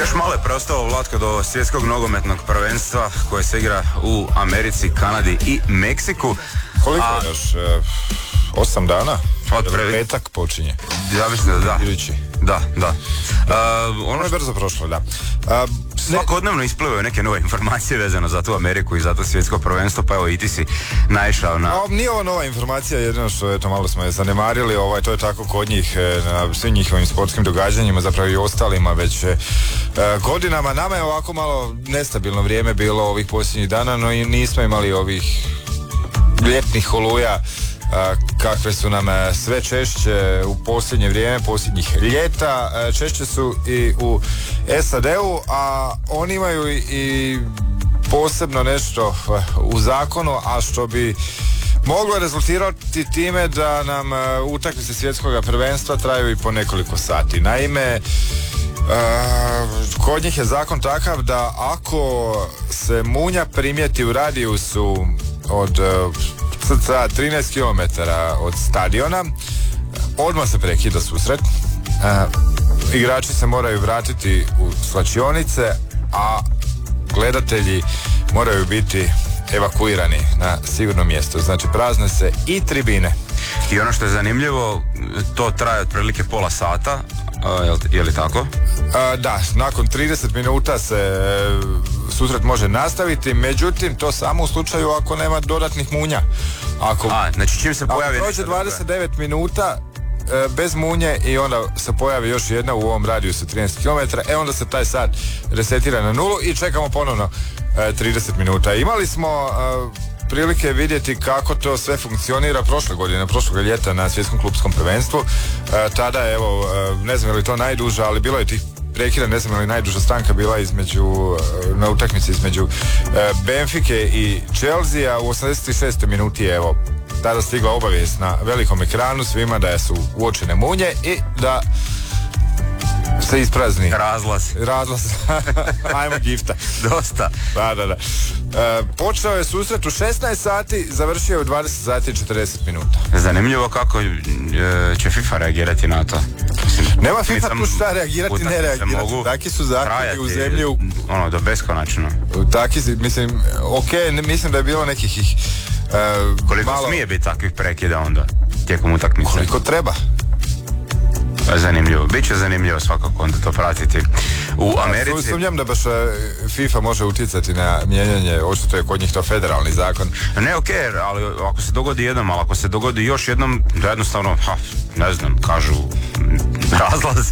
Još malo je preostalo, Vlatko, do svjetskog nogometnog prvenstva koje se igra u Americi, Kanadi i Meksiku. Koliko je još? 8 dana? Od petak počinje. Ja mislim da da. Idući. Da. Ono je brzo prošlo, da. Svakodnevno isplivaju neke nove informacije vezano za tu Ameriku i za to svjetsko prvenstvo, pa evo i ti si naišao na... Nije ovo nova informacija, jedino što eto malo smo je zanemarili, to je tako kod njih na svim njihovim sportskim događanjima, zapravo i ostalima već godinama. Nama je ovako malo nestabilno vrijeme bilo ovih posljednjih dana, no i nismo imali ovih ljetnih oluja kakve su nam sve češće u posljednje vrijeme, posljednjih ljeta. Češće su i u SAD-u, a oni imaju i posebno nešto u zakonu, a što bi moglo rezultirati time da nam utakmice svjetskog prvenstva traju i po nekoliko sati. Naime, kod njih je zakon takav da ako se munja primijeti u radijusu od 13 km od stadiona, odmah se prekida susret. Igrači se moraju vratiti u svlačionice, a gledatelji moraju biti evakuirani na sigurno mjesto. Znači prazne se i tribine. I ono što je zanimljivo, to traje otprilike pola sata, je li tako? Da, nakon 30 minuta se susret može nastaviti, međutim to samo u slučaju ako nema dodatnih munja. Znači čim se pojavi... Ako prođe 29 minuta bez munje i onda se pojavi još jedna u ovom radijusu 13 km, onda se taj sat resetira na nulu i čekamo ponovno 30 minuta. Imali smo prilike vidjeti kako to sve funkcionira prošle godine, prošlog ljeta na svjetskom klupskom prvenstvu. Tada, evo, ne znam je li to najduža, ali bilo je tih prekida, ne znam je li najduža stanka bila na utakmici između Benfike i Chelsea u 86. minuti, evo, tada stigla obavijest na velikom ekranu svima da su uočene munje i da se isprazni razlaz. Ajmo gifta. Dosta. Da. Počeo je susret u 16 sati, završio je u 20 sati i 40 minuta. Zanimljivo kako će FIFA reagirati na to. Nema FIFA tu šta reagirati, ne reagirati. Taki su zahtjevi u zemlji. Do beskonačno. Taki, mislim, mislim da je bilo nekih koliko smije biti takvih prekida onda tijekom utakmice? Koliko treba. Zanimljivo, bit će zanimljivo svakako onda to pratiti u Americi. Sumnjam da baš FIFA može utjecati na mijenjanje, očito je kod njih to federalni zakon. Ne, ali ako se dogodi jednom, ali ako se dogodi još jednom, da jednostavno, ne znam, kažu razlaz